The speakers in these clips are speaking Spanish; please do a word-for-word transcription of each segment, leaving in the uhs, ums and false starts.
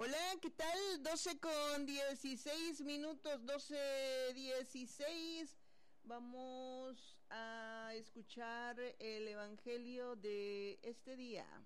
Hola, ¿qué tal? doce con dieciséis minutos, doce dieciséis. Vamos a escuchar el Evangelio de este día.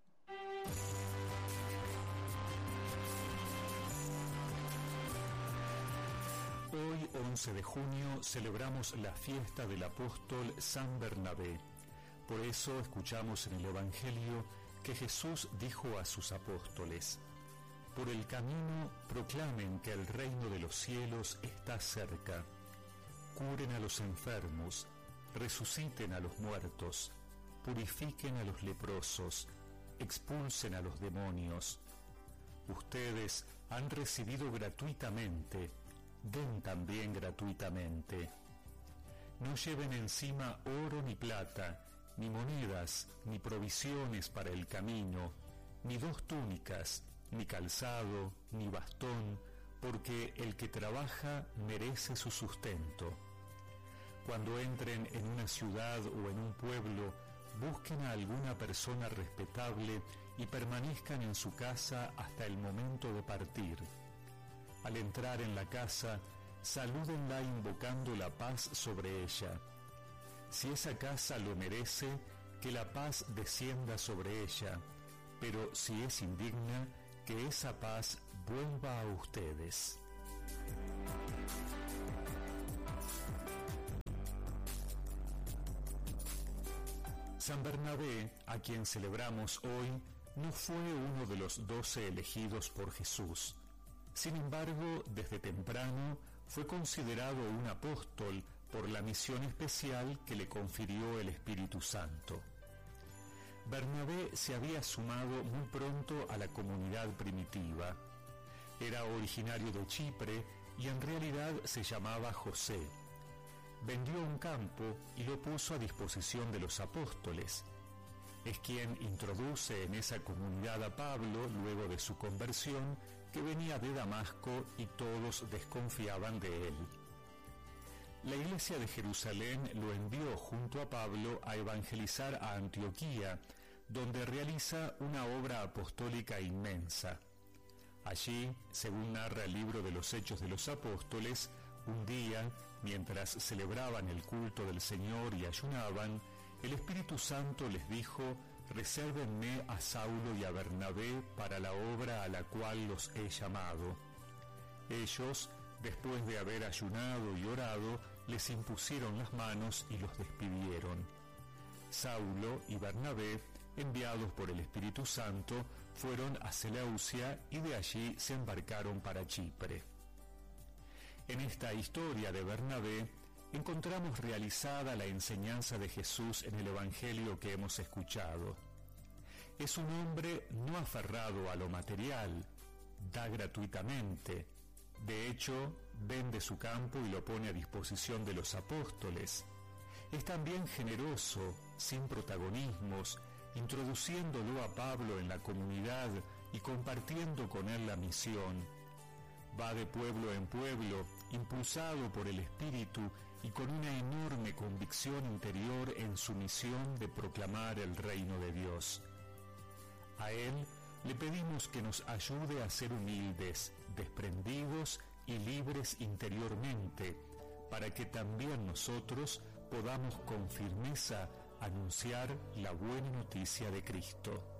Hoy, once de junio, celebramos la fiesta del apóstol San Bernabé. Por eso escuchamos en el Evangelio que Jesús dijo a sus apóstoles: por el camino proclamen que el reino de los cielos está cerca. Curen a los enfermos, resuciten a los muertos, purifiquen a los leprosos, expulsen a los demonios. Ustedes han recibido gratuitamente, den también gratuitamente. No lleven encima oro ni plata, ni monedas, ni provisiones para el camino, ni dos túnicas, ni calzado, ni bastón, porque el que trabaja merece su sustento. Cuando entren en una ciudad o en un pueblo, busquen a alguna persona respetable y permanezcan en su casa hasta el momento de partir. Al entrar en la casa, salúdenla invocando la paz sobre ella. Si esa casa lo merece, que la paz descienda sobre ella, pero si es indigna, que esa paz vuelva a ustedes. San Bernabé, a quien celebramos hoy, no fue uno de los doce elegidos por Jesús. Sin embargo, desde temprano fue considerado un apóstol por la misión especial que le confirió el Espíritu Santo. Bernabé se había sumado muy pronto a la comunidad primitiva. Era originario de Chipre y en realidad se llamaba José. Vendió un campo y lo puso a disposición de los apóstoles. Es quien introduce en esa comunidad a Pablo luego de su conversión, que venía de Damasco y todos desconfiaban de él. La iglesia de Jerusalén lo envió junto a Pablo a evangelizar a Antioquía, donde realiza una obra apostólica inmensa. Allí, según narra el libro de los Hechos de los Apóstoles, un día, mientras celebraban el culto del Señor y ayunaban, el Espíritu Santo les dijo: resérvenme a Saulo y a Bernabé para la obra a la cual los he llamado. Ellos, después de haber ayunado y orado, les impusieron las manos y los despidieron. Saulo y Bernabé, enviados por el Espíritu Santo, fueron a Seleucia y de allí se embarcaron para Chipre. En esta historia de Bernabé encontramos realizada la enseñanza de Jesús en el Evangelio que hemos escuchado. Es un hombre no aferrado a lo material, da gratuitamente. De hecho, vende su campo y lo pone a disposición de los apóstoles. Es también generoso, sin protagonismos, introduciéndolo a Pablo en la comunidad y compartiendo con él la misión. Va de pueblo en pueblo, impulsado por el Espíritu y con una enorme convicción interior en su misión de proclamar el reino de Dios. A él le pedimos que nos ayude a ser humildes, desprendidos y libres interiormente, para que también nosotros podamos con firmeza anunciar la buena noticia de Cristo.